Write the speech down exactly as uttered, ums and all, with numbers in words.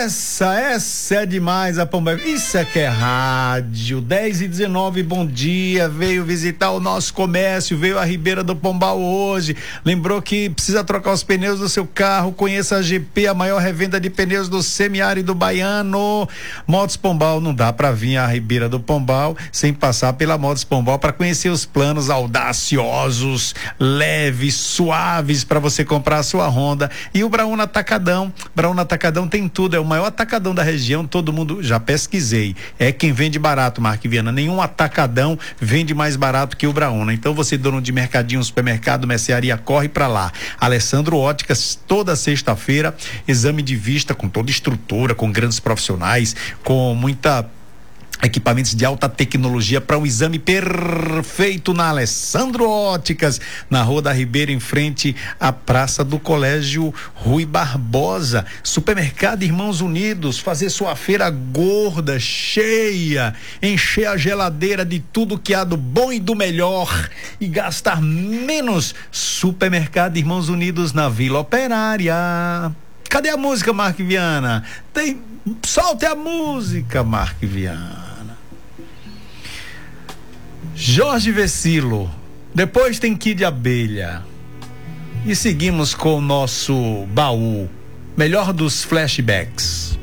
Essa, essa é demais a Pomba. Isso é que é rádio. dez e dezenove, bom dia. Veio visitar o nosso comércio, veio a Ribeira do Pombal hoje. Lembrou que precisa trocar os pneus do seu carro. Conheça a G P, a maior revenda de pneus do semiárido baiano. Motos Pombal, não dá pra vir à Ribeira do Pombal sem passar pela Motos Pombal para conhecer os planos audaciosos, leves, suaves para você comprar a sua Honda. E o Brauna Atacadão. Brauna Atacadão tem tudo, é o maior atacadão da região, todo mundo, já pesquisei, é quem vende barato, Mark Viana, nenhum atacadão vende mais barato que o Brauna. Então você, dono de mercadinho, supermercado, mercearia, corre pra lá. Alessandro Óticas, toda sexta-feira, exame de vista com toda estrutura, com grandes profissionais, com muita equipamentos de alta tecnologia para um exame perfeito na Alessandro Óticas, na Rua da Ribeira, em frente à Praça do Colégio Rui Barbosa. Supermercado Irmãos Unidos, fazer sua feira gorda, cheia, encher a geladeira de tudo que há do bom e do melhor e gastar menos. Supermercado Irmãos Unidos na Vila Operária. Cadê a música, Mark Viana? Tem, solte a música, Mark Viana. Jorge Vecilo, depois tem Kid Abelha. E seguimos com o nosso baú, melhor dos flashbacks.